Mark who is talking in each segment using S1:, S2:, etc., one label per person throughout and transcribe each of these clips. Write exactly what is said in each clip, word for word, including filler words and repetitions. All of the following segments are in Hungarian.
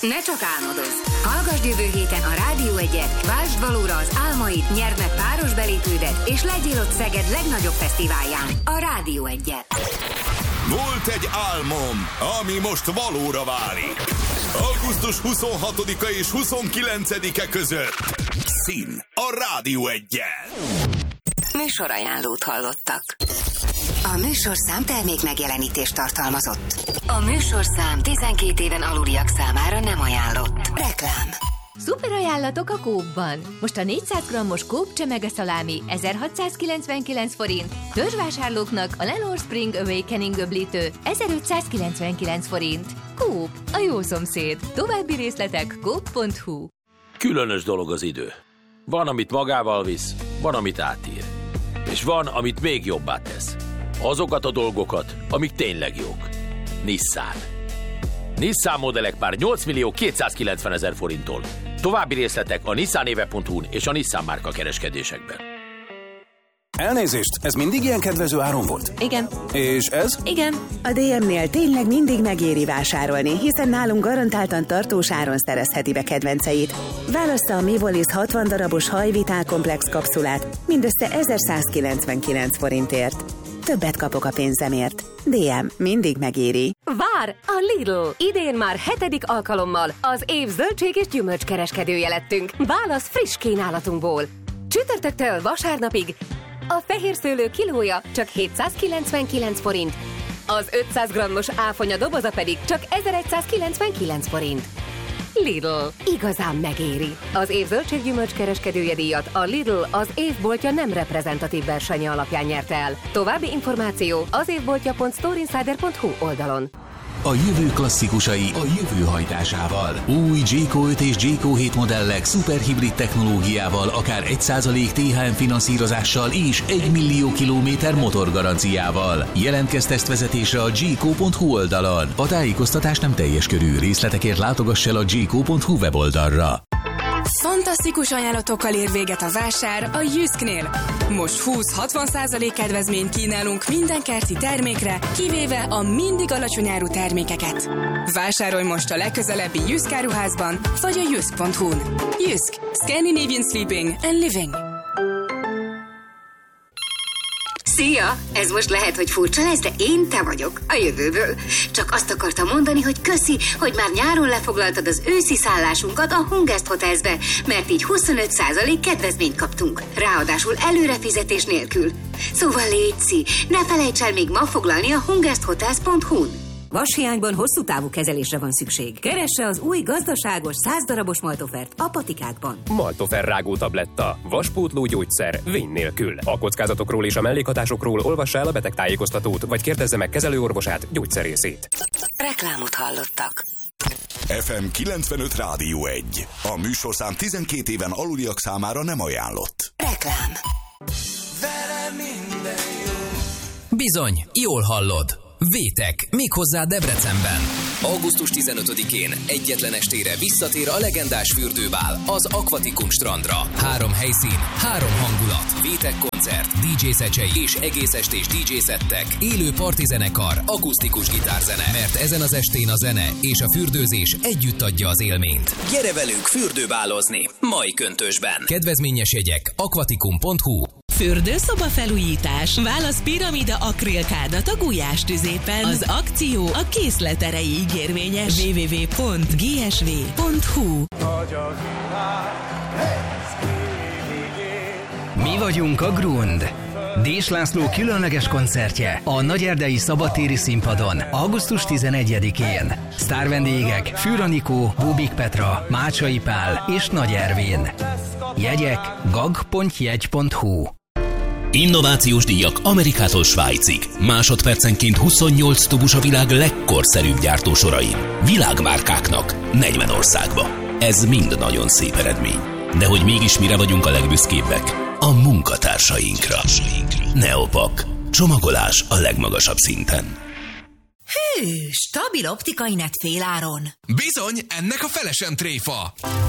S1: Ne csak álmodozz! Hallgasd jövő héten a Rádió egyet, váltsd valóra az álmaid, nyerd meg páros belépődet, és legyél ott Szeged legnagyobb fesztiválján, a Rádió egyet.
S2: Volt egy álmom, ami most valóra válik. augusztus huszonhatodika és huszonkilencedike között. Szín a Rádió egyen.
S1: Műsorajánlót hallottak. A műsorszám termék megjelenítést tartalmazott. A műsorszám tizenkét éven aluliak számára nem ajánlott. Reklám.
S3: Szuper ajánlatok a Coop-ban. Most a négyszáz grammos Coop csemege-szalámi ezerhatszázkilencvenkilenc forint, törzsvásárlóknak a Lenore Spring Awakening öblítő ezerötszázkilencvenkilenc forint. Coop, a jó szomszéd. További részletek coop pont hu.
S4: Különös dolog az idő. Van, amit magával visz, van, amit átír. És van, amit még jobbá tesz. Azokat a dolgokat, amik tényleg jók. Nissan. Nissan modellek már nyolc millió kétszázkilencven ezer forinttól. További részletek a nissanéve pont hu-n és a Nissan márka kereskedésekben.
S5: Elnézést, ez mindig ilyen kedvező áron volt?
S3: Igen.
S5: És ez?
S3: Igen.
S6: A dé em-nél tényleg mindig megéri vásárolni, hiszen nálunk garantáltan tartós áron szerezheti be kedvenceit. Válassza a Mivolis hatvan darabos hajvitál komplex kapszulát mindössze ezerszázkilencvenkilenc forintért. Többet kapok a pénzemért. dé em mindig megéri.
S7: Vár! A Lidl! Idén már hetedik alkalommal az év zöldség és gyümölcskereskedője lettünk. Válasz friss kínálatunkból. Csütörtöktől vasárnapig a fehérszőlő kilója csak hétszázkilencvenkilenc forint, az ötszáz grammos áfonya doboza pedig csak ezerszázkilencvenkilenc forint. Lidl. Igazán megéri. Az év zöldséggyümölcs kereskedője díjat a Lidl az évboltja nem reprezentatív versenye alapján nyerte el. További információ az évboltja pont storeinsider pont hu oldalon.
S8: A jövő klasszikusai a jövő hajtásával. Új Jayco öt és Jayco hét modellek szuperhibrid technológiával, akár egy százalék té há em finanszírozással és egy millió kilométer motorgaranciával. Jelentkezz tesztvezetésre a jayco pont hu oldalon. A tájékoztatás nem teljes körű, részletekért látogass el a jayco pont hu weboldalra.
S9: Fantasztikus ajánlatokkal ér véget a vásár a Jysknél. Most húsz-hatvan százalék kedvezményt kínálunk minden kerti termékre, kivéve a mindig alacsony áru termékeket. Vásárolj most a legközelebbi Jysk áruházban, vagy a jysk pont hu-n. Jysk. Scandinavian Sleeping and Living.
S1: Szia! Ez most lehet, hogy furcsa lesz, de én te vagyok, a jövőből. Csak azt akartam mondani, hogy köszi, hogy már nyáron lefoglaltad az őszi szállásunkat a Hungest Hotelsbe, mert így huszonöt százalék kedvezményt kaptunk. Ráadásul előrefizetés nélkül. Szóval létszi, ne felejts el még ma foglalni a hungest hotels pont hu-n.
S10: Vashiányban hosszú távú kezelésre van szükség. Keresse az új gazdaságos száz darabos Maltofert a patikákban.
S11: Maltofer rágó tabletta. Vaspótló gyógyszer vény nélkül. A kockázatokról és a mellékhatásokról olvassa el a betegtájékoztatót, vagy kérdezze meg kezelőorvosát, gyógyszerészét.
S1: Reklámot hallottak.
S2: ef em kilencvenöt Rádió egy. A műsorszám tizenkét éven aluliak számára nem ajánlott.
S1: Reklám.
S12: Bizony, jól hallod. Vétek, méghozzá Debrecenben. augusztus tizenötödikén egyetlen estére visszatér a legendás fürdőbál az Aquaticum strandra. Három helyszín, három hangulat, Vétek koncert, dé dzsé Szecsei és egész estés dé dzsé szettek, élő partizenekar, akusztikus gitárzene, mert ezen az estén a zene és a fürdőzés együtt adja az élményt.
S13: Gyere velünk fürdőbálozni, mai köntösben.
S12: Kedvezményes jegyek aquaticum pont hu.
S14: Fürdőszoba felújítás. Válasz piramida akrilkádat a Gulyás tüzépen. Az akció a készlet erejéig érvényes. double-u double-u double-u pont gé es vé pont hu.
S15: Mi vagyunk a Grund. Dés László különleges koncertje a Nagyerdei Szabadtéri Színpadon augusztus tizenegyedikén. Sztárvendégek Fűr Anikó, Bubik Petra, Mácsai Pál és Nagy Ervin. Jegyek gag pont jegy pont hu.
S8: Innovációs díjak Amerikától Svájcig. Másodpercenként huszonnyolc tubus a világ legkorszerűbb gyártósorain. Világmárkáknak negyven országba. Ez mind nagyon szép eredmény. De hogy mégis mire vagyunk a legbüszkébbek? A munkatársainkra. Neopak. Csomagolás a legmagasabb szinten.
S16: Hű, stabil optikai net féláron.
S17: Bizony, ennek a fele sem tréfa.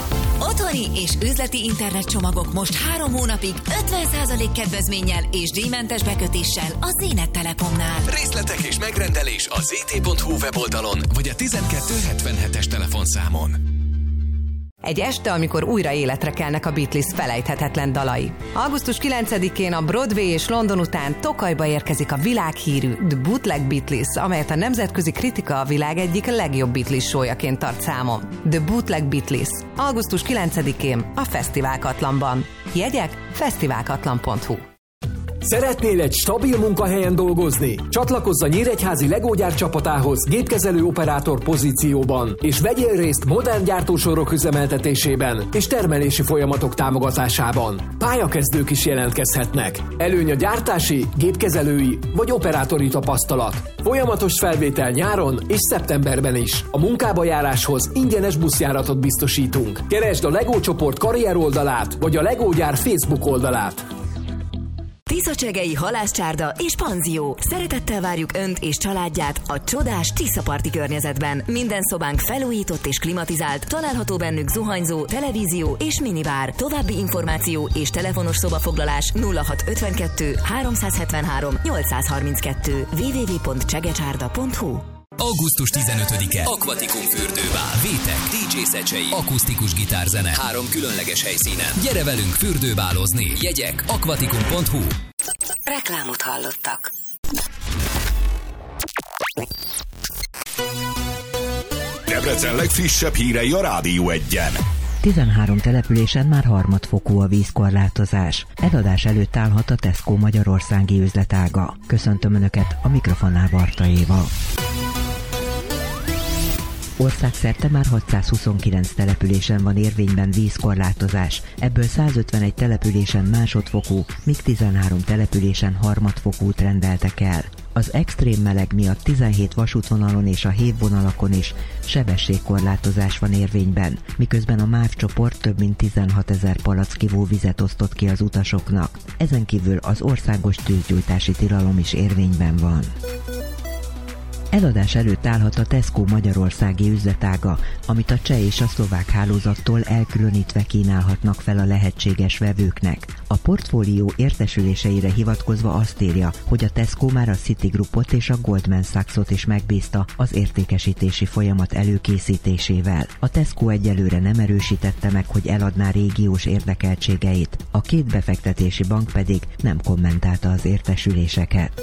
S16: Otthoni és üzleti internetcsomagok most három hónapig ötven százalék kedvezménnyel és díjmentes bekötéssel a Zénet Telekomnál.
S12: Részletek és megrendelés a zé té pont hú weboldalon vagy a tizenkettő hetvenhetes telefonszámon.
S17: Egy este, amikor újra életre kelnek a Beatles felejthetetlen dalai. augusztus kilencedikén a Broadway és London után Tokajba érkezik a világhírű The Bootleg Beatles, amelyet a nemzetközi kritika a világ egyik legjobb Beatles showjaként tart számon. The Bootleg Beatles. augusztus kilencedikén a Fesztiválkatlanban. Jegyek fesztiválkatlan pont hú.
S18: Szeretnél egy stabil munkahelyen dolgozni? Csatlakozz a Nyíregyházi Lego gyár csapatához gépkezelő operátor pozícióban, és vegyél részt modern gyártósorok üzemeltetésében és termelési folyamatok támogatásában. Pályakezdők is jelentkezhetnek. Előny a gyártási, gépkezelői vagy operátori tapasztalat. Folyamatos felvétel nyáron és szeptemberben is. A munkába járáshoz ingyenes buszjáratot biztosítunk. Keresd a Lego csoport karrier oldalát vagy a Lego gyár Facebook oldalát.
S16: Tiszacsegei halászcsárda és panzió. Szeretettel várjuk Önt és családját a csodás Tiszaparti környezetben. Minden szobánk felújított és klimatizált, található bennük zuhanyzó, televízió és minibár. További információ és telefonos szobafoglalás nulla hat ötvenkettő háromszázhetvenhárom nyolcszázharminckettő double-u double-u double-u pont csegecsárda pont hú.
S12: augusztus tizenötödike. Akvatikum fürdőbál. Vétek, dé dzsé Szecsei, akusztikus gitárzene. Három különleges helyszínen. Gyere velünk fürdőbálozni. Jegyek akvatikum pont hú.
S16: Reklámot hallottak.
S2: Debrecen legfrissebb hírei a Rádió egyen.
S19: tizenhárom településen már harmadfokú a vízkorlátozás. Eladás előtt állhat a Tesco magyarországi üzletága. Köszöntöm Önöket, a mikrofonnál Barta Éva. Országszerte már hatszázhuszonkilenc településen van érvényben vízkorlátozás, ebből százötvenegy településen másodfokú, míg tizenhárom településen harmadfokút rendeltek el. Az extrém meleg miatt tizenhét vasútvonalon és a hévvonalakon is sebességkorlátozás van érvényben, miközben a MÁV csoport több mint tizenhatezer palack ivóvizet osztott ki az utasoknak. Ezen kívül az országos tűzgyújtási tilalom is érvényben van. Eladás előtt állhat a Tesco magyarországi üzletága, amit a cseh és a szlovák hálózattól elkülönítve kínálhatnak fel a lehetséges vevőknek. A portfólió értesüléseire hivatkozva azt írja, hogy a Tesco már a Citigroupot és a Goldman Sachsot is megbízta az értékesítési folyamat előkészítésével. A Tesco egyelőre nem erősítette meg, hogy eladná régiós érdekeltségeit, a két befektetési bank pedig nem kommentálta az értesüléseket.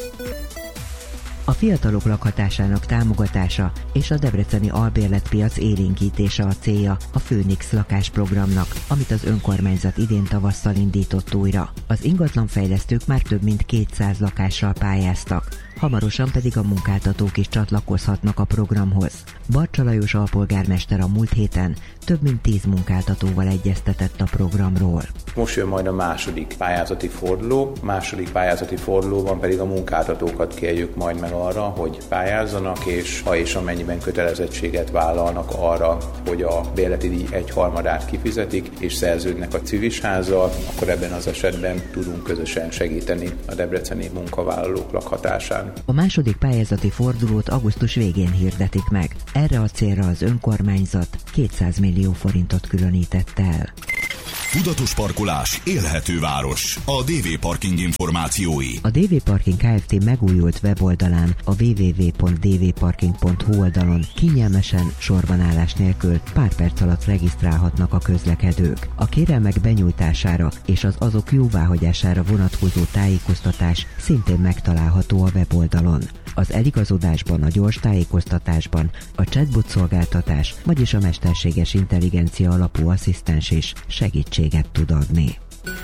S19: A fiatalok lakhatásának támogatása és a debreceni albérletpiac élénkítése a célja a Főnix lakásprogramnak, amit az önkormányzat idén tavasszal indított újra. Az ingatlanfejlesztők már több mint kétszáz lakással pályáztak, hamarosan pedig a munkáltatók is csatlakozhatnak a programhoz. Barcsa Lajos alpolgármester a múlt héten több mint tíz munkáltatóval egyeztetett a programról.
S20: Most jön majd a második pályázati forduló, második pályázati fordulóban pedig a munkáltatókat kérjük majd meg arra, hogy pályázzanak, és ha és amennyiben kötelezettséget vállalnak arra, hogy a bérleti díj egyharmadát kifizetik, és szerződnek a civisházzal, akkor ebben az esetben tudunk közösen segíteni a debreceni munkavállalók lakhatásán.
S19: A második pályázati fordulót augusztus végén hirdetik meg. Erre a célra az önkormányzat kétszáz millió forintot különített el.
S2: Tudatos parkolás, élhető város. A dé vé Parking információi.
S19: A dé vé Parking Kft. Megújult weboldalán a double-u double-u double-u pont d v parking pont h u oldalon kényelmesen, sorbanállás nélkül pár perc alatt regisztrálhatnak a közlekedők. A kérelmek benyújtására és az azok jóváhagyására vonatkozó tájékoztatás szintén megtalálható a weboldalon. Az eligazodásban, a gyors tájékoztatásban, a chatbot szolgáltatás, vagyis a mesterséges intelligencia alapú asszisztens is segítséget tud adni.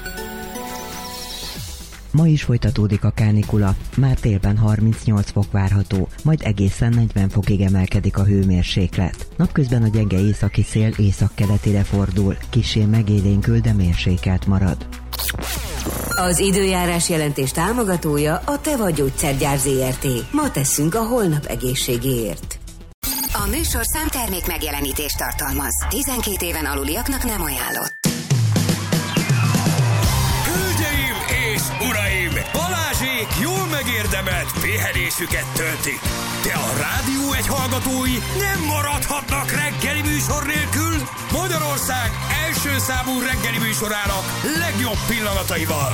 S19: Ma is folytatódik a kánikula, már télben harmincnyolc fok várható, majd egészen negyven fokig emelkedik a hőmérséklet. Napközben a gyenge északi szél északkeletire fordul, kissé megélénkül, de mérsékelt marad.
S10: Az időjárás jelentés támogatója a Teva Gyógyszergyár zé er té. Ma teszünk a holnap egészségéért.
S1: A műsor számtermék megjelenítést tartalmaz. tizenkét éven aluliaknak nem ajánlott.
S13: Hölgyeim és uraim! Balázsék
S21: akik jól megérdemelt pihenésüket töltik. De a Rádió egy hallgatói nem maradhatnak reggeli műsor nélkül. Magyarország első számú reggeli műsorának legjobb pillanataival.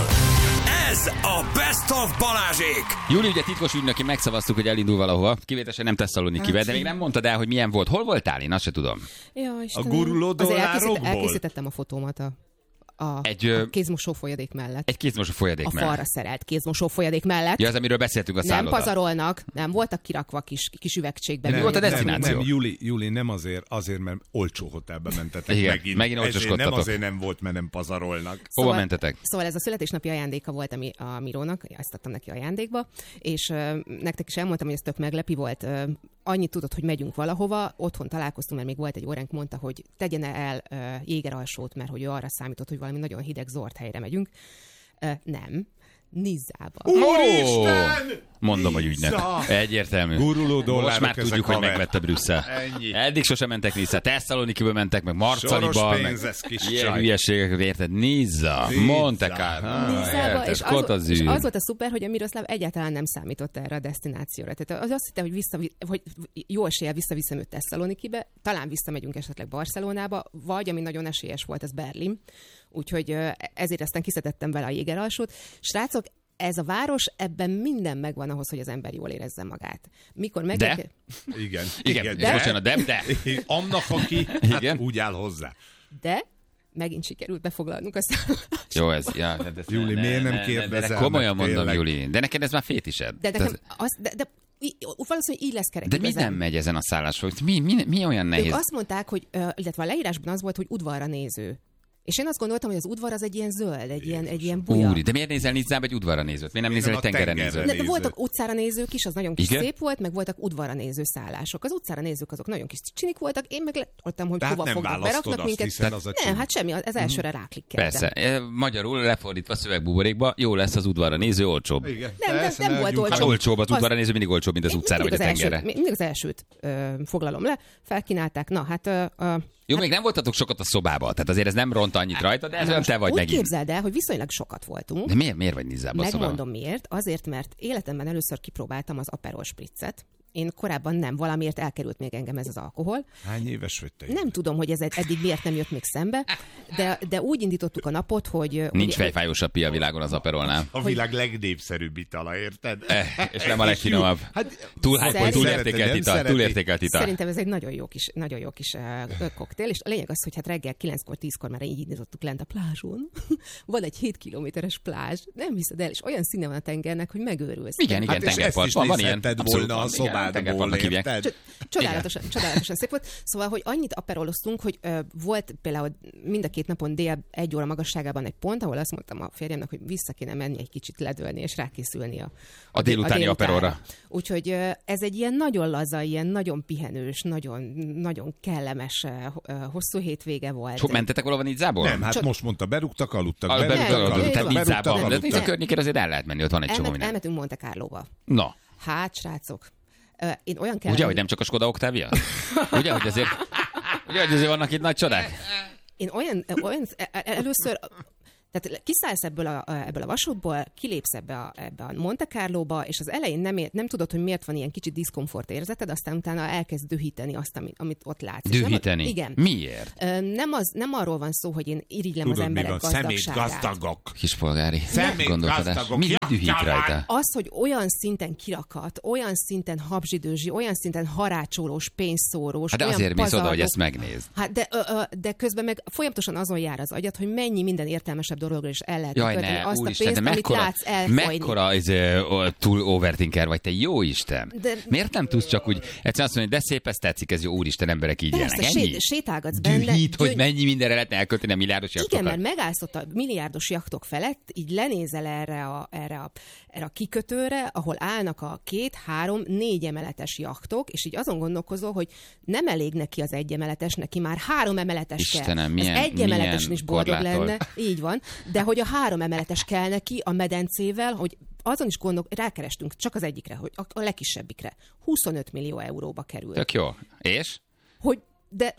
S21: Ez a Best of Balázsék.
S22: Júli, ugye titkos ügynöki megszavaztuk, hogy elindul valahova. Kivételesen nem Tesszalonikibe, de még nem mondtad el, hogy milyen volt. Hol voltál? Én azt se tudom.
S23: Ja,
S22: A guruló dollárokból?
S23: Elkészít, elkészítettem a fotómat a, a,
S22: egy,
S23: a kézmosó folyadék mellett.
S22: Egy kézmosó folyadék
S23: a
S22: mellett.
S23: A falra szerelt kézmosó folyadék mellett.
S22: Ja, az, amiről beszéltünk a szállodán.
S23: Nem pazarolnak, nem voltak kirakva kis, kis üvegcségben.
S22: Mi volt a desztináció?
S24: Nem, nem, Júli, Júli, nem azért, azért, mert olcsó hotelbe mentetek.
S22: Igen,
S24: megint.
S22: megint olcsoskodtatok.
S24: Nem azért nem volt, mert nem pazarolnak.
S22: Hova szóval, mentetek?
S23: Szóval ez a születésnapi ajándéka volt a, mi, a Mirónak, ezt adtam neki ajándékba, és uh, nektek is elmondtam, hogy ez tök meglepi volt. Uh, annyit tudod, hogy megyünk valahova, otthon találkoztunk, mert még volt egy óránk, mondta, hogy tegyen el uh, Jégeralsót, mert hogy ő arra számított, hogy valami nagyon hideg zord helyre megyünk. Uh, nem. Nizzába.
S24: Úristen!
S22: Mondom, hogy ügynek. Egyértelmű.
S24: Guruló dollárok.
S22: Most már tudjuk, hogy megvette Brüsszel.
S24: Ennyi.
S22: Eddig sosem mentek Nizza. Tesszalonikiből mentek, meg Marcaliba.
S24: Soros pénzes kis
S22: ilyen
S24: csaj.
S22: hülyeségek, érted? Nizza, Monte Carlo.
S23: Nizzába, és az, és az volt a szuper, hogy a Miroszláv egyáltalán nem számított erre a destinációra. Tehát az azt hitte, hogy, vissza, hogy jó eséllyel visszaviszem őt Tesszalonikibe, talán visszamegyünk esetleg Barcelonába, vagy ami nagyon esélyes volt, az Berlin. Úgyhogy ezért aztán kiszedettem vele a Jégeralsót. Srácok, ez a város, ebben minden megvan ahhoz, hogy az ember jól érezze magát. Mikor meg...
S22: De?
S24: Igen.
S22: Igen,
S24: igen.
S22: de? Bocsánat, de? De?
S24: Annak, aki hát igen? úgy áll hozzá.
S23: De? Megint sikerült befoglalnunk a szállást.
S22: Jó, ez... Ja, de, de
S24: Júli, ne, miért nem kérdezel?
S22: Komolyan mondom, tényleg. Júli. De neked ez már fétised.
S23: De nekem az... De, de, valószínűleg így lesz kerek.
S22: De mi nem megy ezen a szállásról? Mi, mi, mi olyan nehéz?
S23: Ők azt mondták, hogy, illetve a leírásban az volt, hogy udvarra néző. És én azt gondoltam, hogy az udvar az egy ilyen zöld, egy ilyen, egy ilyen buja.
S22: Úri, de miért nézel Nizzába egy udvarra nézőt? Miért nem nézel egy tengerre nézőt?
S23: De, de voltak utcára nézők is, az nagyon kis
S22: igen?
S23: szép volt, meg voltak udvarra néző szállások. Az utcára nézők azok nagyon kis csinik voltak, én meg lettem, hogy hova fognak, beraknak minket.
S24: Az
S23: nem, hát semmi, az elsőre ráklikkeltem.
S22: Persze, magyarul lefordítva szövegbuborékba, jó lesz az udvarra néző, olcsóbb.
S23: Igen. Nem, nem, nem volt olcsóbb.
S22: Hát olcsóbb az udvarra néző, mindig olcsóbb, mint az utcára vagy a tengerre.
S23: Mindig az elsőt foglalom le, felkínálták. Na, hát
S22: jó, még nem voltatok sokat a szobában, tehát azért ez nem ront annyit rajta, de ez olyan te vagy
S23: úgy
S22: megint.
S23: Képzeld el, hogy viszonylag sokat voltunk.
S22: De miért, miért vagy Nizzában a szobában?
S23: Megmondom miért. Azért, mert életemben először kipróbáltam az Aperol Spritzet. Én korábban nem, valamiért elkerült még engem ez az alkohol.
S24: Hány éves vagy te?
S23: Nem tudom, hogy ez eddig miért nem jött még szembe, de, de úgy indítottuk a napot, hogy...
S22: Nincs fejfájósabb pia a világon az Aperolnál.
S24: A világ legnépszerűbb itala, érted?
S22: Eh, és nem a legfinomabb. Hát, túl, hát, túlértékelt ital. Túlértékelt ital.
S23: Szerintem ez egy nagyon jó kis, nagyon jó kis uh, koktél, és a lényeg az, hogy hát reggel kilenckor, tízkor már így indítottuk lent a plázson. Van egy hét kilométeres plázs, nem hiszed el, és olyan színe van a tengernek, hogy megőrülsz.
S22: Igen, igen,
S24: hát tengerpart. Van, van ilyen. Volna a szobádból.
S23: Csodálatosan, csodálatosan szép volt. Szóval, hogy annyit aperoloztunk, hogy ö, volt például mind a két napon dél egy óra magasságában egy pont, ahol azt mondtam a férjemnek, hogy vissza kéne menni egy kicsit ledölni, és rákészülni a, a,
S22: a délutáni aperolra.
S23: Úgyhogy ö, ez egy ilyen nagyon laza, ilyen nagyon pihenős, nagyon, nagyon kellemes, ö, hosszú hétvége volt.
S22: Sok mentetek valahol Nizzából?
S24: Nem, hát Csod... most mondta, berúgtak, aludtak.
S22: Al- berúgtak, aludtak. Tehát Nizzában. De Nizza környékén azért el lehet menni, ott van egy csomó minden.
S23: Elmentünk Monte Carlóba.
S22: Na.
S23: Hát, srácok. Én olyan kell...
S22: Ugye, hogy nem csak a Skoda Octavia? Ugye, hogy azért, ugye, hogy azért vannak itt nagy csodák?
S23: Én olyan, olyan először... Tehát kiszállsz ebből a, ebből a vasútból, kilépsz ebbe a, ebbe a Monte Carlóba, és az elején nem, ért, nem tudod, hogy miért van ilyen kicsit diszkomfort érzeted, aztán utána elkezd dühíteni azt, amit, amit ott látsz.
S22: Dühíteni?
S23: Nem, igen.
S22: Miért?
S23: Nem, az, nem arról van szó, hogy én irigylem
S24: tudod,
S23: az emberek gazdagságát.
S24: Szemétgazdagok.
S22: Kispolgári gondolkodás. Mi dühít rajta?
S23: Az, hogy olyan szinten kirakat, olyan szinten habzsidőzsi, olyan szinten harácsolós, pénzszórós,
S22: hát de
S23: olyan
S22: azért mész oda, hogy ezt
S23: megnézd. Hát de, ö, ö, de közben meg folyamatosan azon jár az agyad, hogy mennyi minden értelmesebb dologról is el lehet költeni azt a pénzt, amit mekkora, látsz elfolyni.
S22: Mekkora ez, uh, túl overthinker vagy, te jó Isten.
S23: De,
S22: miért nem tudsz csak úgy egyszerűen azt mondani, de szép, ez tetszik, ez jó, úristen, emberek így
S23: persze,
S22: élnek. Ennyi?
S23: Sét, sétálgatsz benne.
S22: Dühít, hogy mennyi mindenre lehetne elkölteni a milliárdos jachtokat.
S23: Igen, mert megállsz ott a milliárdos jachtok felett, így lenézel erre a, erre a, erre a kikötőre, ahol állnak a két, három, négy emeletes jachtok, és így azon gondolkozol, hogy nem elég neki az egy emeletes, neki már három emeletes
S22: Istenem,
S23: kell.
S22: Milyen,
S23: az egy emeleten is boldog
S22: korlátol.
S23: lenne, így van, de hogy a három emeletes kell neki a medencével, hogy azon is gondol, rákerestünk csak az egyikre, hogy a legkisebbikre. huszonöt millió euróba kerül.
S22: Tök jó. És?
S23: Hogy, de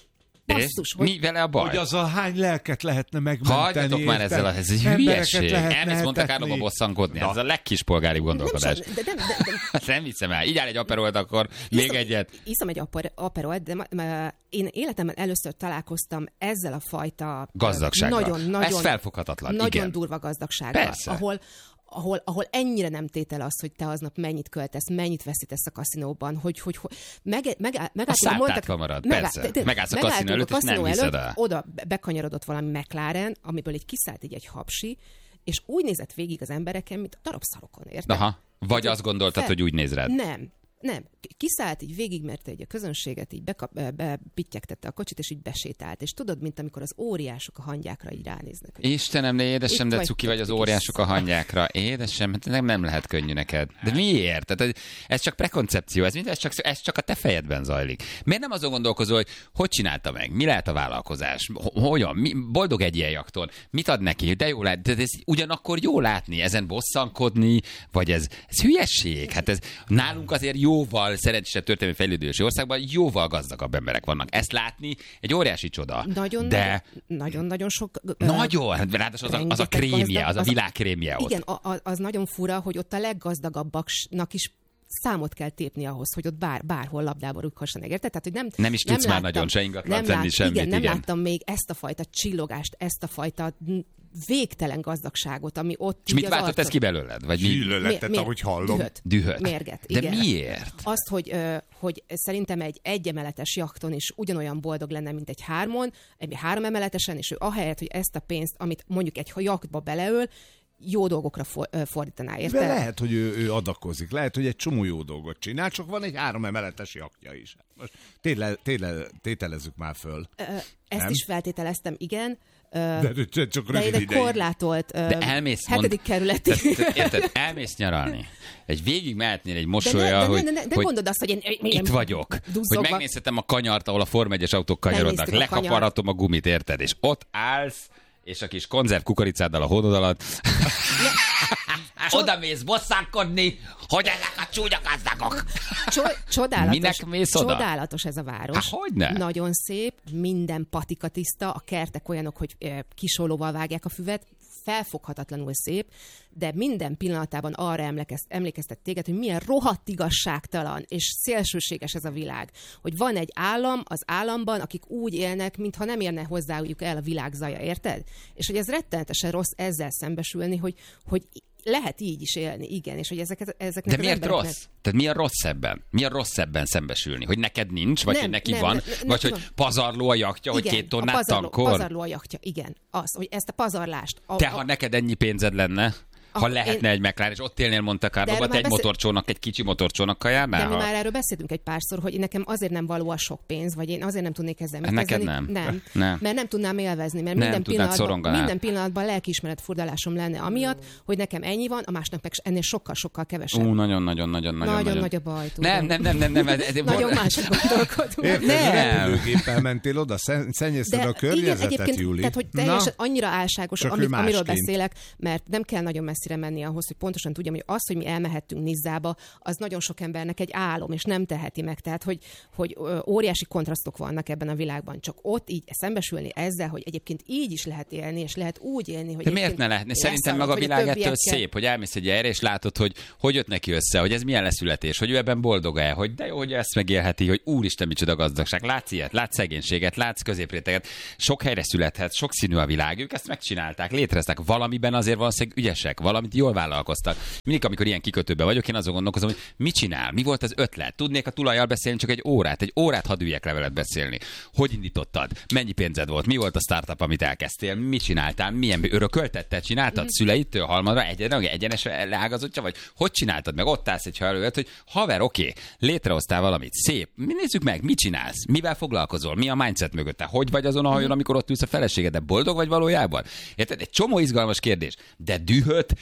S23: Basszus,
S22: hogy... Mi vele a baj?
S24: Hogy az a hány lelket lehetne megmenteni.
S22: Hagyjatok már ezzel a ez egy hülyeség. Elmész Monte Carlo-ba bosszankodni. Ez a legkispolgári gondolkodás.
S23: Nem, de, de, de, de,
S22: nem hiszem el. Így áll egy aperolt, akkor még
S23: iszom,
S22: egyet.
S23: Iszom egy aperolt, de ma, ma, én életemben először találkoztam ezzel a fajta
S22: gazdagsággal.
S23: Nagyon, nagyon,
S22: ez felfoghatatlan.
S23: Nagyon
S22: igen.
S23: durva gazdagsággal.
S22: Persze.
S23: Ahol Ahol, ahol ennyire nem tétel az, hogy te aznap mennyit költesz, mennyit veszítesz a kaszinóban, hogy, hogy, hogy meg, meg, meg,
S22: a szálltátva marad,
S23: meg,
S22: persze.
S23: Te, te,
S22: megállsz a kaszinó előtt, és nem hiszed el.
S23: Oda bekanyarodott valami McLaren, amiből egy kiszállt így egy hapsi, és úgy nézett végig az embereken, mint a darabszarokon, érted?
S22: Aha. Vagy azt gondoltad, fel... hogy úgy néz rád?
S23: Nem. Nem. Kiszállt így végig, mert egy a közönséget így bepittyegtette a kocsit, és így besétált. És tudod, mint amikor az óriások a hangyákra így ránéznek.
S22: Istenem, de édesem, de cuki vagy az óriások a hangyákra. Édesem, nem, nem lehet könnyű neked. De miért? Tehát ez csak prekoncepció, ez, ez, csak, ez csak a te fejedben zajlik. Miért nem azon gondolkozol, hogy hogy csinálta meg? Mi lehet a vállalkozás? Hogyan? Mi, boldog egy ilyen jakton? Mit ad neki? De jó lát, de ez ugyanakkor jó látni, ezen bosszankodni, vagy ez, ez hülyesség. Hát ez nálunk azért jóval szerencsésebb történelmi fejlődési országban jóval gazdagabb emberek vannak. Ezt látni egy óriási csoda.
S23: Nagyon,
S22: de...
S23: nagyon-nagyon sok...
S22: Nagyon, hát ráadásul az a, az a krémje, az a világ krémje ott.
S23: Igen, a, az nagyon fura, hogy ott a leggazdagabbaknak is számot kell tépni ahhoz, hogy ott bár, bárhol labdába rúghassanak, érted? Tehát, hogy nem,
S22: nem is tudsz
S23: nem
S22: már
S23: láttam,
S22: nagyon se ingatlan
S23: tenni
S22: lát, semmit.
S23: Igen, nem
S22: igen.
S23: láttam még ezt a fajta csillogást, ezt a fajta végtelen gazdagságot, ami ott...
S22: És mit váltott ez ki belőled? Vagy
S24: gyűlöletet, mi, ahogy hallom.
S23: Dühöt.
S22: Dühöt.
S23: Mérget.
S22: De
S23: igen.
S22: miért?
S23: Azt, hogy, hogy szerintem egy egyemeletes jachton is ugyanolyan boldog lenne, mint egy hármon, egy három emeletesen, és ő ahelyett, hogy ezt a pénzt, amit mondjuk egy jachtba beleöl, jó dolgokra for, fordítaná, érted?
S24: De lehet, hogy ő, ő adakozik, lehet, hogy egy csomó jó dolgot csinál, csak van egy három emeletes jachtja is. Most téle, téle, tételezzük már föl.
S23: Ezt
S24: nem?
S23: is feltételeztem, igen.
S24: De, de csak
S23: de egy korlátolt
S22: de elmész,
S23: hetedik kerületi.
S22: Érted? Elmész nyaralni. Egy végig mehetnél egy mosolya,
S23: de ne,
S22: hogy,
S23: de ne, ne, de
S22: hogy
S23: mondod azt, hogy én, én
S22: itt vagyok.
S23: Duzzogva.
S22: Hogy megnézhetem a kanyart, ahol a Form egyes autók kanyarodnak. Lekaparhatom a gumit, érted? És ott állsz, és a kis konzerv kukoricáddal a hónod alatt. Oda mész bosszankodni, hogy ezek a csúnya gazdagok.
S23: Csodálatos,
S22: Minek mész oda?
S23: Csodálatos ez a város.
S22: Há, hogyne?
S23: Nagyon szép, minden patika tiszta, a kertek olyanok, hogy kisolóval vágják a füvet, felfoghatatlanul szép, de minden pillanatában arra emlékez, emlékeztet téged, hogy milyen rohadt igazságtalan és szélsőséges ez a világ. Hogy van egy állam az államban, akik úgy élnek, mintha nem érne hozzájuk el a világ zaja, érted? És hogy ez rettenetesen rossz ezzel szembesülni, hogy, hogy lehet így is élni, igen, és hogy ezeket, ezeknek
S22: de miért
S23: embereknek...
S22: rossz? Tehát mi a rossz ebben? Mi a rossz ebben szembesülni? Hogy neked nincs, vagy
S23: nem,
S22: hogy neki
S23: nem,
S22: van,
S23: nem, nem,
S22: vagy
S23: nem,
S22: hogy
S23: nem.
S22: pazarló a jachtja,
S23: igen,
S22: hogy két tonnát
S23: a pazarló,
S22: tankol?
S23: pazarló a jachtja, igen. Az, hogy ezt a pazarlást... A,
S22: Te,
S23: a...
S22: ha neked ennyi pénzed lenne, ha
S23: Ah,
S22: lehetne
S23: én...
S22: egy McLaren, és ott élnél Monte Carlo-ba, te egy
S23: beszél...
S22: motorcsónak, egy kicsi motorcsónakkal járnál?
S23: De mi
S22: ha...
S23: már erről beszéltünk egy párszor, hogy nekem azért nem való a sok pénz, vagy én azért nem tudnék ezzel mit
S22: Neked
S23: kezdeni.
S22: nem.
S23: Nem.
S22: nem.
S23: Mert nem tudnám élvezni, mert
S22: nem
S23: minden pillanatban, minden pillanatban lelkiismeret furdalásom lenne amiatt, hogy nekem ennyi van, a másnak meg ennél sokkal-sokkal kevesebb.
S22: Ú, nagyon-nagyon-nagyon-nagyon.
S23: Nagyon nagy a baj.
S22: Nem, nem, nem, nem, nem.
S23: Nagyon mások gondolkodunk.
S24: Nem. Repülőgéppel mentél oda, szennyezted a környezetet, Júli.
S23: Tehát, hogy teljesen annyira álságos, amit, amiről beszélek, mert nem kell nagyon messzire menni ahhoz, hogy pontosan tudjam, hogy az, hogy mi elmehettünk Nizzába, az nagyon sok embernek egy álom, és nem teheti meg. Tehát, hogy, hogy óriási kontrasztok vannak ebben a világban. Csak ott így szembesülni ezzel, hogy egyébként így is lehet élni, és lehet úgy élni, hogy...
S22: De miért ne lehetne? Szerintem meg a világ ettől szép, hogy elmész egy erre, és látod, hogy hogy jött neki össze, hogy ez milyen leszületés, hogy ő ebben boldog-e, hogy de jó, hogy ezt megélheti, hogy úristen, micsoda gazdagság. Látsz ilyet, látsz szegénységet, látsz középréteget, sok helyre születhet, sok színű a világ, ők ezt megcsinálták, létreztek, valamiben azért valószínűleg ügyesek, valamit jól vállalkoztak. Mindig, amikor ilyen kikötőbe vagyok, én azon gondolkozom, hogy mit csinál, mi volt az ötlet. Tudnék a tulajjal beszélni csak egy órát, egy órát hadd üljek le veled beszélni. Hogy indítottad? Mennyi pénzed volt? Mi volt a startup, amit elkezdtél? Mit csináltál? Milyen örököltetted? Csináltad mm. szüleitől halmadra egyen, egyenes leágazottja, vagy hogy csináltad? Meg ott állsz egy előtt, hogy haver, oké, okay, létrehoztál valamit, szép. Nézzük meg, mit csinálsz? Mivel foglalkozol? Mi a mindset mögötte? Hogy vagy azon a hajón, amikor ott ülsz a feleségeddel? Boldog vagy valójában? Érted? Egy csomó izgalmas kérdés. De dühöt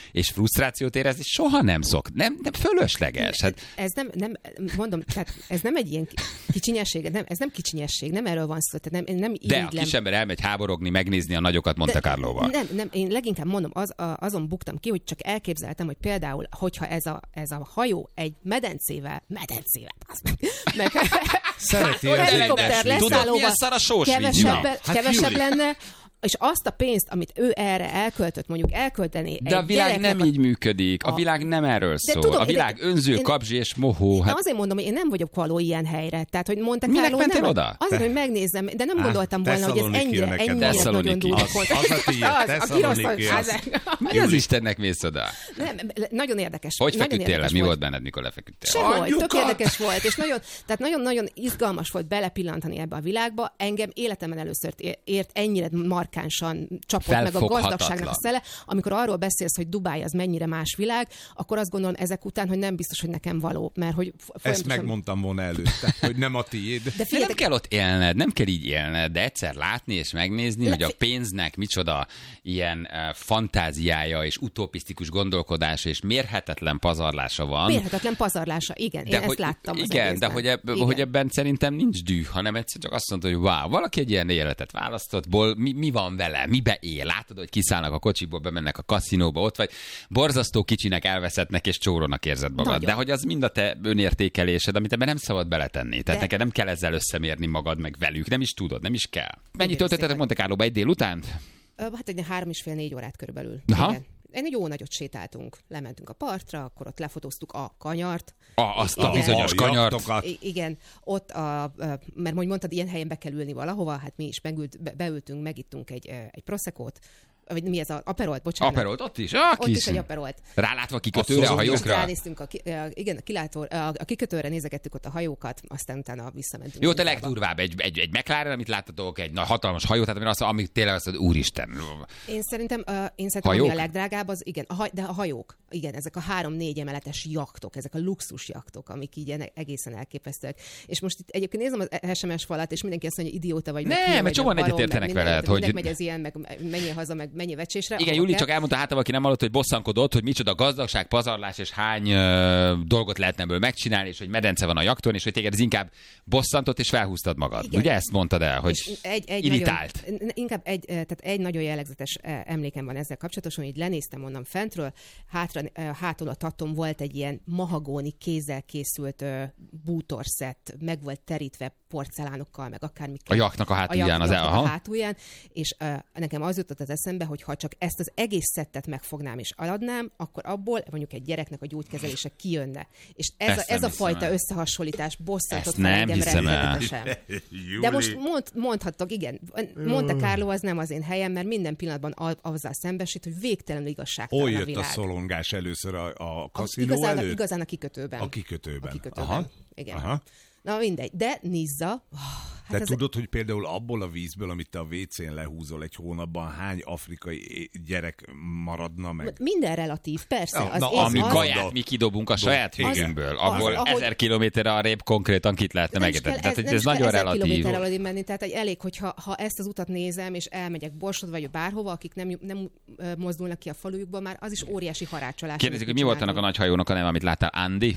S22: és frusztrációt érezni soha nem szok. Nem, nem fölösleges. Hát...
S23: Ez nem, nem, mondom, tehát ez nem egy ilyen kicsinyesség, nem, ez nem kicsinyesség, nem erről van szó. Tehát nem, nem
S22: De a kisember elmegy háborogni, megnézni a nagyokat Monte Carlóval.
S23: Nem, nem, én leginkább mondom, az, a, azon buktam ki, hogy csak elképzeltem, hogy például, hogyha ez a, ez a hajó egy medencével, medencével, az meg, meg
S24: Szereti
S23: a helikopter leszállóval kevesebb, hát kevesebb lenne, és azt a pénzt, amit ő erre elköltött, mondjuk elkölteni.
S22: De a világ nem a... így működik. A, a világ nem erről szól. Tudom, a világ én, önző, én, kapzsi és mohó.
S23: Hát... Azért mondom, hogy én nem vagyok való ilyen helyre. Tehát, hogy Monte
S22: Carlo
S23: Carlo
S22: mentél
S23: nem,
S22: oda?
S23: Azért, hogy megnézzem, de nem gondoltam volna, hogy ez ennyire, ennyire nagyon durva volt.
S24: Az a tiéd, Tesszaloniki.
S22: Mi az Istennek mész oda?
S23: Nem, nagyon érdekes.
S22: Hogy feküdtél le? Mi volt benned, mikor lefeküdtél?
S23: Sehol, tök érdekes volt, és nagyon, tehát nagyon-nagyon izgalmas volt belepillantani ebbe a világba. Engem életemben először ért ennyire markánsan csapott meg a gazdagságnak a szele. Amikor arról beszélsz, hogy Dubáj az mennyire más világ, akkor azt gondolom ezek után, hogy nem biztos, hogy nekem való, mert hogy folyamatosan...
S24: Ezt megmondtam volna előtte, hogy nem a tiéd.
S22: De figyelj, nem kell ott élned, nem kell így élned, de egyszer látni és megnézni, Le... hogy a pénznek micsoda ilyen uh, fantáziája és utopisztikus gondolkodása és mérhetetlen pazarlása van.
S23: Mérhetetlen pazarlása, igen,
S22: de
S23: én
S22: hogy,
S23: ezt láttam.
S22: Igen, de hogy, eb- hogy ebben szerintem nincs düh, hanem egyszer csak azt mondta, hogy wow, valaki egy ilyen életet választott, ból, mi, mi van vele, mibe él, látod, hogy kiszállnak a kocsiból, bemennek a kaszinóba, ott vagy, borzasztó kicsinek elveszettnek és csórónak érzed magad. Nagyon. De hogy az mind a te önértékelésed, amit ebben nem szabad beletenni. Tehát de... neked nem kell ezzel összemérni magad meg velük, nem is tudod, nem is kell. Mennyit töltöttetek Monte Carlóba egy délután?
S23: Hát egy három és fél négy órát körülbelül.
S22: Aha.
S23: Igen. Egy jó nagyot sétáltunk, lementünk a partra, akkor ott lefotóztuk a kanyart.
S22: A, azt a bizonyos a kanyart.
S23: I- igen, ott, a, mert mondj mondtad, ilyen helyen be kell ülni valahova, hát mi is megült, be, beültünk, megittunk egy, egy Prosecco-t, vagy mi ez az Aperolt, bocsánat.
S22: Aperolt, ott is? Ah,
S23: ott is egy Aperolt.
S22: Rálátva a kikötőre, a, a hajókra?
S23: Ránéztünk, a, igen, a, kilátó, a kikötőre nézegettük ott a hajókat, aztán utána visszamentünk.
S22: Jó, te legdurvább, egy, egy, egy McLaren, amit láttatok, egy na, hatalmas hajó, tehát az, ami tényleg azt mondod, úristen.
S23: Én szerintem, uh, én szerintem ami a legdrágább, az igen, a haj, de a hajók, igen, ezek a három-négy emeletes jachtok, ezek a luxus jachtok, amik így egészen elképesztőek. És most itt egyébként nézem az es em es falat, és mindenki azt mondja, idióta vagy.
S22: Nem, mert csomóan egyetértenek veled, hogy
S23: megy az ilyen, meg menjél haza, meg mennyi vecsésre.
S22: Igen, Júli csak elmondta hátam, aki nem hallott, hogy bosszankodott, hogy micsoda gazdagság, pazarlás, és hány uh, dolgot lehetne ebből megcsinálni, és hogy medence van a jakton, és hogy téged ez inkább bosszantott, és felhúztad magad. Igen. Ugye ezt mondtad el, hogy
S23: egy, egy
S22: irritált?
S23: Nagyon, inkább egy, tehát egy nagyon jellegzetes emlékem van ezzel kapcsolatosan, hogy lenéztem onnan fentről, hátra, hátul a tatton volt egy ilyen mahagóni kézzel készült bútorszett, meg volt terítve porcelánokkal, meg akármikkel.
S22: A jaknak a hátulján. A, jak,
S23: az a hátulján, és uh, nekem az jutott az eszembe, hogy ha csak ezt az egész szettet megfognám és eladnám, akkor abból mondjuk egy gyereknek a gyógykezelése kijönne. És ez, a, ez a fajta el. összehasonlítás bosszantott fel engem rettenetesen. De most mond, mondhattok, igen, Monte Carlo az nem az én helyem, mert minden pillanatban azzal szembesít, hogy végtelenül igazságtalan a világ.
S24: Hol jött a szolongás először a, a kaszinó
S23: igazán,
S24: előtt?
S23: Igazán a kikötőben.
S24: A kikötőben.
S23: A kikötőben.
S24: Aha.
S23: Igen.
S24: Aha.
S23: Na mindegy, de Nizza... Oh,
S24: hát te tudod, hogy például abból a vízből, amit te a vécén lehúzol egy hónapban, hány afrikai gyerek maradna meg?
S23: Minden relatív, persze.
S24: Ja,
S23: az
S22: na, ami kaját mi kidobunk a saját vízünkből, abból az, ezer kilométerre arrébb konkrétan kit lehetne megetetni. Tehát ez, ez nagyon relatív.
S23: Nem kell menni, tehát elég, hogyha ha ezt az utat nézem, és elmegyek Borsod vagy bárhova, akik nem, nem mozdulnak ki a falujukból, már az is óriási harácsolás.
S22: Kérdezik, hogy mi volt annak a nagy hajónak a neve, amit láttál? Andy?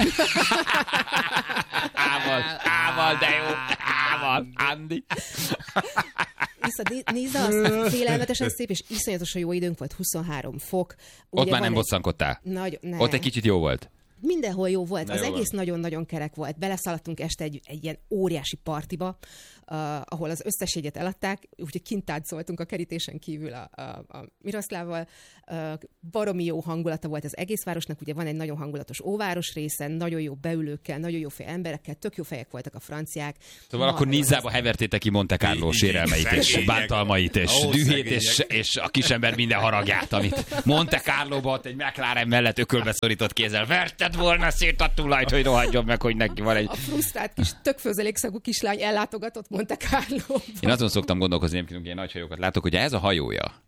S22: Ával, ával, de jó, ával, Andy.
S23: Vissza Nizza, aztán félelmetesen szép, és iszonyatosan jó időnk volt, huszonhárom fok.
S22: Ugye ott már nem egy... bosszankodtál?
S23: Nagy,
S22: ott egy kicsit jó volt?
S23: Mindenhol jó volt,
S22: Na
S23: az
S22: jó
S23: egész
S22: van.
S23: nagyon-nagyon kerek volt. Beleszaladtunk este egy, egy ilyen óriási partiba, uh, ahol az összességet eladták, úgyhogy kint táncoltunk a kerítésen kívül a, a, a Miroszlával. Uh, baromi jó hangulata volt az egész városnak, ugye van egy nagyon hangulatos óváros részen, nagyon jó beülőkkel, nagyon jó fej emberekkel, tök jó fejek voltak a franciák.
S22: Szóval akkor Nizzába hevertétek ki Monte Carlo sérelmeit és bántalmait és oh, dühét és, és a kisember minden haragját, amit Monte Carloba ott egy McLaren mellett ökölbe szorított kézzel verted volna szét a tulajt, hogy rohadjon meg, hogy neki van egy...
S23: A frusztrált kis, tök főzelékszagú kislány ellátogatott Monte Carlo.
S22: Én azon szoktam gondolkozni, amikor ilyen nagy hajókat látok, hogy ez a hajója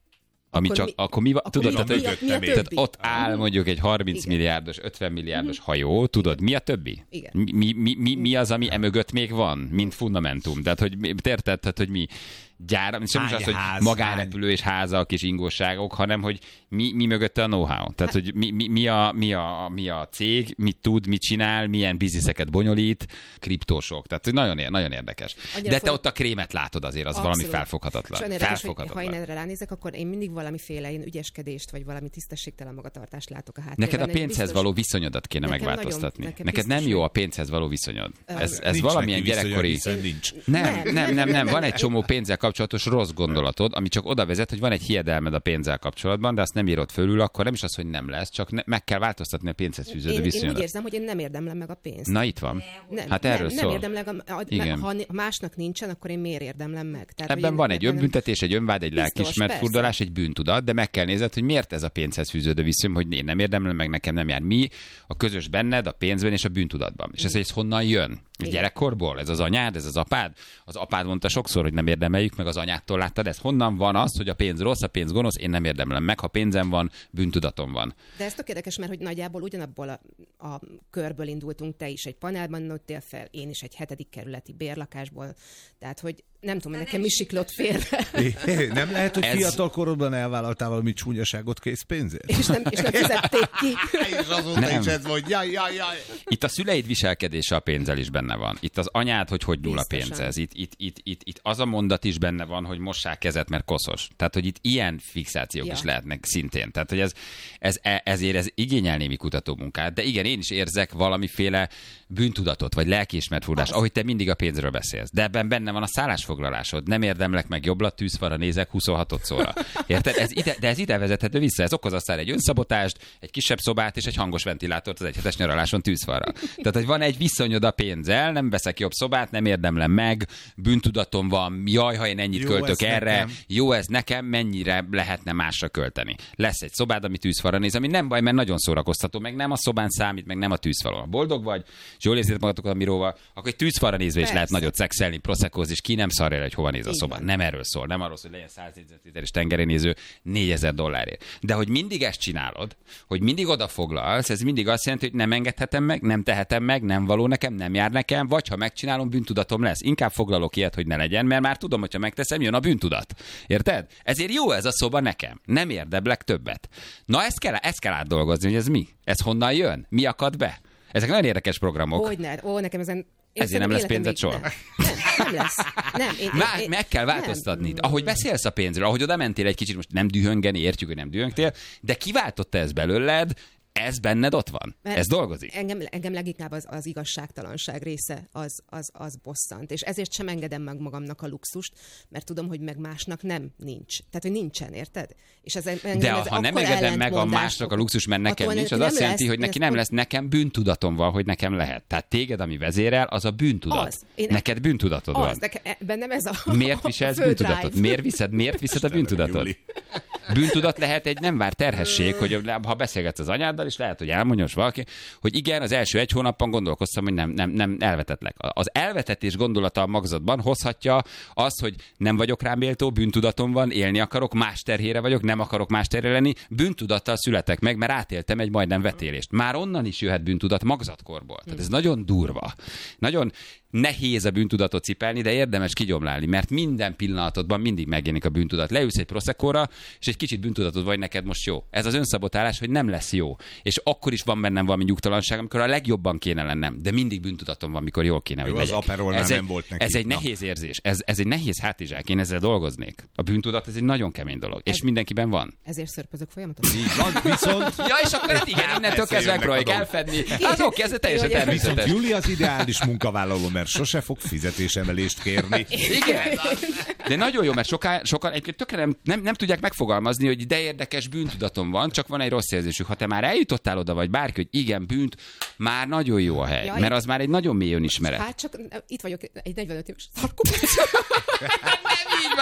S22: Ami
S23: akkor
S22: csak,
S23: mi,
S22: akkor mi van?
S23: akkor
S22: Tudod,
S23: mi,
S22: tehát,
S23: mi, a, mi a
S22: tehát ott áll mondjuk egy harminc
S23: Igen.
S22: milliárdos, ötven milliárdos hajó, tudod, mi a többi?
S23: Igen.
S22: Mi, mi, mi, mi az, ami emögött még van, mint fundamentum? Tehát, hogy mi- érted, tehát, hogy mi gyár, sem is
S24: Hány
S22: az, hogy
S24: ház,
S22: magánrepülő és házak és ingóságok, hanem, hogy mi, mi mögötte a know-how. Tehát, hogy mi, mi, mi, a, mi, a, mi a cég, mit tud, mit csinál, milyen bizniszeket bonyolít, kriptósok. Tehát hogy nagyon, ér- nagyon érdekes.
S23: Annyira
S22: De te
S23: fog-
S22: ott a krémet látod azért, az
S23: Abszolút.
S22: valami felfoghatatlan.
S23: És olyan érdekes, hogy
S22: Felfoghatatlan.
S23: ha én erre ránézek, akkor én mindig valamiféle ilyen ügyeskedést, vagy valami tisztességtelen magatartást látok a háttérben.
S22: Neked a
S23: Egy
S22: pénzhez
S23: biztos-
S22: való viszonyodat kéne
S23: Nekem
S22: megváltoztatni.
S23: nagyon- nekem
S22: Neked
S23: biztos,
S22: nem jó
S23: hogy-
S22: a pénzhez való viszonyod. Ez, ez
S24: Nincs
S22: valamilyen
S24: neki viszonyod,
S22: gyerekkori...
S24: hiszen nincs.
S22: Nem,
S23: Nem,
S22: nem,
S23: nem,
S22: nem, nem,
S23: nem,
S22: van
S23: nem.
S22: egy csomó pénzzel kapcsolatos rossz gondolatod, ami csak oda vezet, hogy van egy hiedelmed a pénzzel kapcsolatban, de azt nem írod fölül, akkor nem is az, hogy nem lesz, csak ne, meg kell változtatni a pénzhez fűződő
S23: Én, én úgy
S22: viszonyodat.
S23: érzem, hogy én nem érdemlem meg a pénzt.
S22: Na itt van.
S23: Nem,
S22: Hát
S23: nem,
S22: erről
S23: nem
S22: szól.
S23: érdemlem, a, a,
S22: Igen.
S23: ha másnak nincsen, akkor én miért érdemlem meg? Tehát, hogy
S22: Ebben
S23: én-
S22: van egy
S23: nekem-
S22: önbüntetés, egy önvád, egy
S23: Biztos,
S22: lelkiismert
S23: persze.
S22: furdalás, egy bűntudat, de meg kell nézned, hogy miért ez a pénzhez fűződő viszony, hogy én nem érdemlem, meg nekem nem jár. Mi a közös benned, a pénzben és a bűntudatban. És ez, ez honnan jön?
S23: Igen.
S22: Gyerekkorból? Ez az anyád, ez az apád? Az apád mondta sokszor, hogy nem érdemeljük, meg az anyádtól láttad ezt. Honnan van az, hogy a pénz rossz, a pénz gonosz, én nem érdemlem meg, ha pénzem van, bűntudatom van.
S23: De ez tök érdekes, mert hogy nagyjából ugyanabból a, a körből indultunk, te is egy panelban nőttél fel, én is egy hetedik kerületi bérlakásból, tehát hogy nem tudom, hogy nekem mi siklott félre.
S24: É, nem lehet, hogy
S22: Ez-
S24: fiatal korodban elvállaltál valami csúnyaságot készpénzért?
S23: És nem, és nem fizették ki.
S24: És azóta
S22: Nem.
S24: is ez volt, jaj, jaj, jaj.
S22: Itt a szüleid viselkedése a pénzzel is benne van. Itt az anyád, hogy hogy nyúl a
S23: Biztosan.
S22: pénzhez. Itt, itt, itt, itt, itt az a mondat is benne van, hogy mossák kezet, mert koszos. Tehát, hogy itt ilyen fixációk
S23: Ja.
S22: is lehetnek szintén. Tehát, hogy ez, ez, ezért ez igényel némi kutatómunkát. De igen, én is érzek valamiféle bűntudatot, vagy lelkiismertfurdást, ahogy te mindig a pénzről beszélsz. De ebben benne van a szállásfoglalásod. Nem érdemlek meg jobblat, tűzfalra nézek huszonhatodszorra. Érted? Ez ide, de ez ide vezethető vissza. Ez okoz aztán egy önszabotást, egy kisebb szobát és egy hangos ventilátort az egyhetes nyaraláson tűzfalra. Tehát, hogy van egy viszonyod a pénzzel, nem veszek jobb szobát, nem érdemlem meg, bűntudatom van, jaj, ha én ennyit
S24: Jó
S22: költök
S24: ez
S22: erre,
S24: nekem.
S22: jó ez nekem, mennyire lehetne másra költeni. Lesz egy szobád, ami tűzfalra néz, ami nem baj, mert nagyon szórakoztató, meg nem a szobán számít, meg nem a tűzfalon. Ha boldog vagy, és jól érzitek magatokat a miróval, akkor egy tűzfalra nézve is
S23: Persze.
S22: lehet nagyot szexelni, proszekózni, és ki nem szarja el, hogy hova néz a
S23: Így
S22: szoba.
S23: van.
S22: Nem erről szól, nem arról szól, hogy legyen száz négyzetméteres tengerénéző négyezer dollárért. De hogy mindig ezt csinálod, hogy mindig odafoglalsz, ez mindig azt jelenti, hogy nem engedhetem meg, nem tehetem meg, nem való nekem, nem jár nekem, vagy ha megcsinálom, bűntudatom lesz. Inkább foglalok ilyet, hogy ne legyen, mert már tudom, hogy ha megteszem, jön a bűntudat. Érted? Ezért jó ez a szoba nekem. Nem érdeblek többet. Na ezt kell, ezt kell átdolgozni, hogy ez mi? Ez honnan jön? Mi akad be? Ezek nagyon érdekes programok.
S23: Hogyne, ó, nekem ezen... én
S22: Ezért nem lesz
S23: szerintem
S22: pénzed
S23: életem
S22: soha.
S23: végig- Nem, nem lesz. Nem, én,
S22: Már
S23: én,
S22: meg kell változtatni. Ahogy beszélsz a pénzről, ahogy oda mentél egy kicsit, most nem dühöngeni, értjük, hogy nem dühöngtél, de kiváltotta ez belőled, ez benned ott van.
S23: Mert
S22: Ez dolgozik.
S23: Engem, engem leginkább az, az igazságtalanság része az, az, az bosszant. És ezért sem engedem meg magamnak a luxust, mert tudom, hogy meg másnak nem nincs. Tehát, hogy nincsen, érted? És ez, engem
S22: De
S23: ez
S22: ha nem
S23: akkor
S22: engedem meg a
S23: ellentmondás
S22: másnak a
S23: okoz.
S22: luxus, mert nekem
S23: Attól
S22: nincs, az
S23: nem
S22: azt jelenti,
S23: lesz,
S22: hogy
S23: én
S22: neki
S23: ezt
S22: nem
S23: pont-
S22: lesz, nekem bűntudatom van, hogy nekem lehet. Tehát téged, ami vezérel, az a bűntudat.
S23: Az. Én-
S22: Neked bűntudatod van.
S23: Az, nekem, bennem ez a
S22: Miért viselsz
S23: a fő
S22: bűntudatot?
S23: drive.
S22: Miért viszed, miért viszed a bűntudatot? Bűntudat lehet egy nem vár terhesség, hogy ha beszélgetsz az anyáddal, és lehet, hogy elmondja valaki, hogy igen, az első egy hónapban gondolkoztam, hogy nem, nem, nem elvetetlek. Az elvetetés gondolata a magzatban hozhatja azt, hogy nem vagyok rám méltó, bűntudatom van, élni akarok, más terhére vagyok, nem akarok más terhére lenni, bűntudattal születek meg, mert átéltem egy majdnem vetélést. Már onnan is jöhet bűntudat magzatkorból. Tehát ez nagyon durva. Nagyon nehéz a bűntudatot cipelni, de érdemes kigyomlálni, mert minden pillanatodban mindig megjelenik a bűntudat. Leülsz egy proszekóra, és egy kicsit bűntudatod vagy, neked most jó. Ez az önszabotálás, hogy nem lesz jó. És akkor is van bennem valami nyugtalanság, amikor a legjobban kéne lennem, de mindig bűntudatom van, mikor jól kéne, hogy
S24: Jó,
S22: legyek.
S24: az Aperolnál
S22: ez
S24: nem
S22: egy,
S24: volt neki.
S22: Ez egy
S24: Na.
S22: nehéz érzés, ez, ez egy nehéz hátizsák, én ezzel dolgoznék. A bűntudat ez egy nagyon kemény dolog, és mindenkiben van.
S23: Ezért szörpözök folyamatosan.
S24: Így van, viszont...
S22: Ja, és akkor hát igen, innentől
S24: Persze
S22: kezdve
S24: jönnek a
S22: megpróbáljuk
S24: dolgok.
S22: elfedni. Az oké, ez teljesen
S23: Jó,
S24: Viszont
S22: természetes.
S24: Júli az ideális munkavállaló, mert sose fog fizetésemelést kérni.
S22: Igen. De nagyon jó, mert soká, sokan egyébként tökre nem, nem, nem tudják megfogalmazni, hogy de érdekes bűntudatom van, csak van egy rossz érzésük. Ha te már eljutottál oda, vagy bárki, hogy igen, bűnt, már nagyon jó a hely.
S23: Jaj.
S22: Mert az már egy nagyon mély önismeret.
S23: Hát csak itt vagyok, egy negyvenöt éves szarkupás.
S22: Nem így van, ez hülye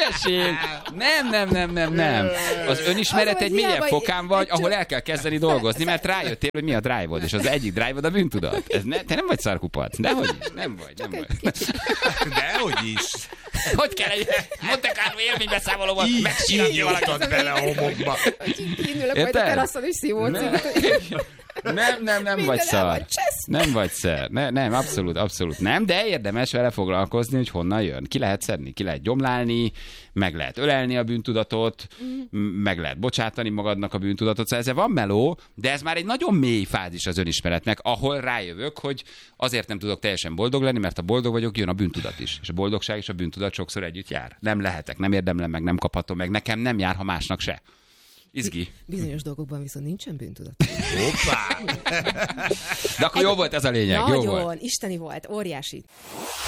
S22: hülyeség. Nem, nem, nem, nem, nem. Az önismeret egy mélyebb fokán vagy, ahol el kell kezdeni dolgozni, mert rájöttél, hogy mi a drive-od, és az egyik drive-od a bűntudat. Ez ne, te nem vagy szarkupac. Dehogy is. Nem vagy, nem vagy.
S24: Dehogy is.
S22: Hogy kell egy Monte Carlo élménybeszámolóval
S24: megcsinálni valakit bele a homokba.
S23: Kínülök majd a teraszon is szívócint.
S22: Nem, nem, nem vagy szar. Nem vagy szar. Ne, nem, abszolút, abszolút nem, de érdemes vele foglalkozni, hogy honnan jön. Ki lehet szedni, ki lehet gyomlálni, meg lehet ölelni a bűntudatot, mm. meg lehet bocsátani magadnak a bűntudatot. Szóval ezzel van meló, de ez már egy nagyon mély fázis az önismeretnek, ahol rájövök, hogy azért nem tudok teljesen boldog lenni, mert ha boldog vagyok, jön a bűntudat is. És a boldogság és a bűntudat sokszor együtt jár. Nem lehetek, nem érdemlem meg, nem kaphatom meg, nekem nem jár, ha másnak se. Izgi.
S23: Bizonyos dolgokban viszont nincsen bűntudat.
S24: Hoppá!
S22: De akkor jó volt ez a lényeg,
S23: Nagyon,
S22: jó volt.
S23: isteni volt, óriási.